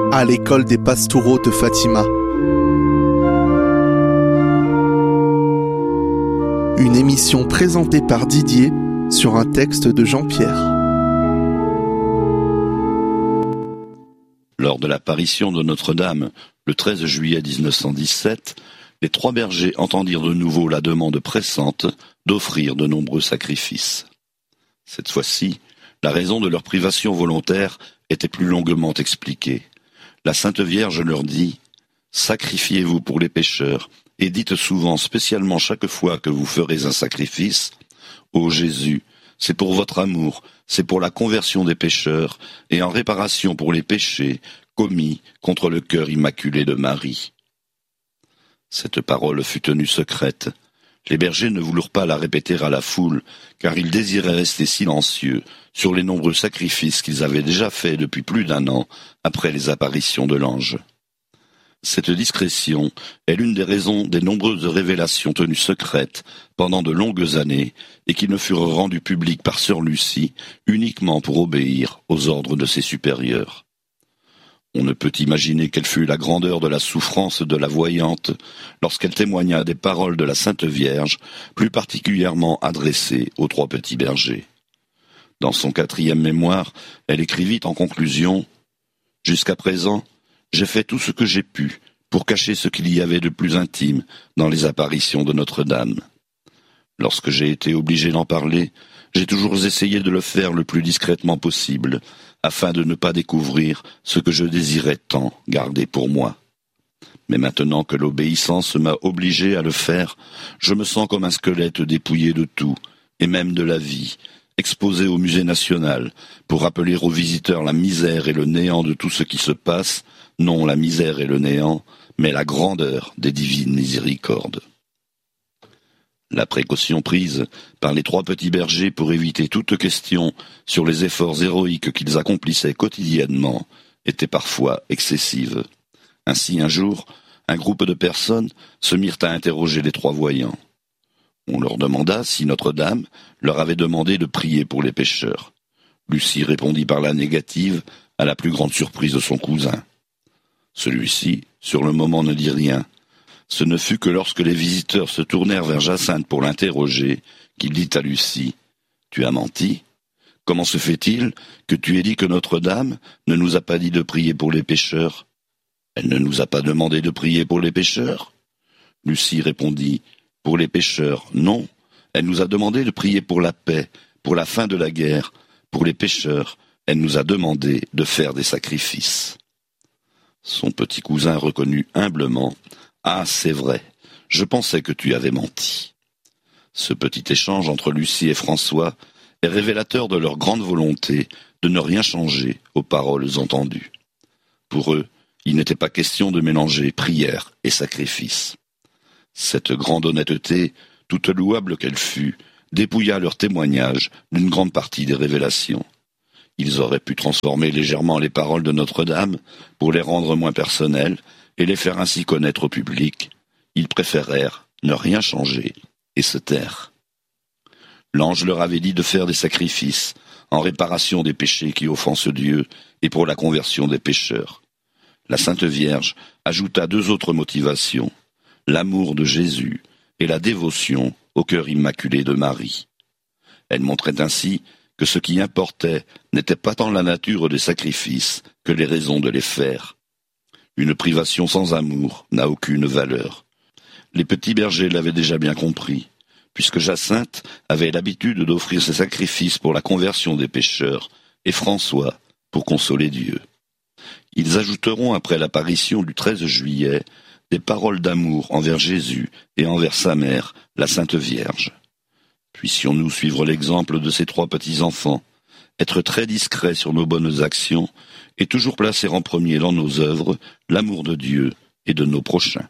à l'école des Pastoureaux de Fatima. Une émission présentée par Didier sur un texte de Jean-Pierre. Lors de l'apparition de Notre-Dame, le 13 juillet 1917, les trois bergers entendirent de nouveau la demande pressante d'offrir de nombreux sacrifices. Cette fois-ci, la raison de leur privation volontaire était plus longuement expliquée. La Sainte Vierge leur dit « Sacrifiez-vous pour les pécheurs, et dites souvent, spécialement chaque fois que vous ferez un sacrifice, « Ô Jésus, c'est pour votre amour, c'est pour la conversion des pécheurs, et en réparation pour les péchés commis contre le cœur immaculé de Marie. » Cette parole fut tenue secrète. Les bergers ne voulurent pas la répéter à la foule, car ils désiraient rester silencieux sur les nombreux sacrifices qu'ils avaient déjà faits depuis plus d'1 an après les apparitions de l'ange. Cette discrétion est l'une des raisons des nombreuses révélations tenues secrètes pendant de longues années et qui ne furent rendues publiques par sœur Lucie uniquement pour obéir aux ordres de ses supérieurs. On ne peut imaginer quelle fut la grandeur de la souffrance de la voyante lorsqu'elle témoigna des paroles de la Sainte Vierge, plus particulièrement adressées aux 3 petits bergers. Dans son 4e mémoire, elle écrivit en conclusion « Jusqu'à présent, j'ai fait tout ce que j'ai pu pour cacher ce qu'il y avait de plus intime dans les apparitions de Notre-Dame. Lorsque j'ai été obligé d'en parler, j'ai toujours essayé de le faire le plus discrètement possible, afin de ne pas découvrir ce que je désirais tant garder pour moi. Mais maintenant que l'obéissance m'a obligé à le faire, je me sens comme un squelette dépouillé de tout, et même de la vie, exposé au musée national, pour rappeler aux visiteurs la misère et le néant de tout ce qui se passe, non la misère et le néant, mais la grandeur des divines miséricordes. » La précaution prise par les 3 petits bergers pour éviter toute question sur les efforts héroïques qu'ils accomplissaient quotidiennement était parfois excessive. Ainsi, un jour, un groupe de personnes se mirent à interroger les 3 voyants. On leur demanda si Notre-Dame leur avait demandé de prier pour les pécheurs. Lucie répondit par la négative, à la plus grande surprise de son cousin. Celui-ci, sur le moment, ne dit rien. Ce ne fut que lorsque les visiteurs se tournèrent vers Jacinthe pour l'interroger, qu'il dit à Lucie « Tu as menti ? Comment se fait-il que tu aies dit que Notre-Dame ne nous a pas dit de prier pour les pécheurs ? Elle ne nous a pas demandé de prier pour les pécheurs ?» Lucie répondit « Pour les pécheurs, non. Elle nous a demandé de prier pour la paix, pour la fin de la guerre. Pour les pécheurs, elle nous a demandé de faire des sacrifices. » Son petit cousin reconnut humblement « Ah, c'est vrai, je pensais que tu avais menti. » Ce petit échange entre Lucie et François est révélateur de leur grande volonté de ne rien changer aux paroles entendues. Pour eux, il n'était pas question de mélanger prière et sacrifice. Cette grande honnêteté, toute louable qu'elle fût, dépouilla leur témoignage d'une grande partie des révélations. Ils auraient pu transformer légèrement les paroles de Notre-Dame pour les rendre moins personnelles et les faire ainsi connaître au public. Ils préférèrent ne rien changer et se taire. L'ange leur avait dit de faire des sacrifices en réparation des péchés qui offensent Dieu et pour la conversion des pécheurs. La Sainte Vierge ajouta 2 autres motivations, l'amour de Jésus et la dévotion au cœur immaculé de Marie. Elle montrait ainsi que ce qui importait n'était pas tant la nature des sacrifices que les raisons de les faire. Une privation sans amour n'a aucune valeur. Les petits bergers l'avaient déjà bien compris, puisque Jacinthe avait l'habitude d'offrir ses sacrifices pour la conversion des pécheurs et François pour consoler Dieu. Ils ajouteront après l'apparition du 13 juillet des paroles d'amour envers Jésus et envers sa mère, la Sainte Vierge. Puissions-nous suivre l'exemple de ces 3 petits-enfants, être très discrets sur nos bonnes actions et toujours placer en premier dans nos œuvres l'amour de Dieu et de nos prochains.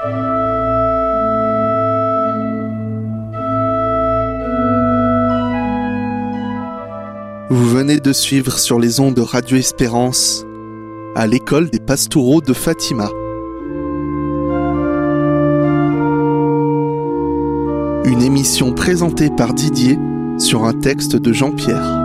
Vous venez de suivre sur les ondes de Radio Espérance à l'école des Pastoureaux de Fatima. Une émission présentée par Didier sur un texte de Jean-Pierre.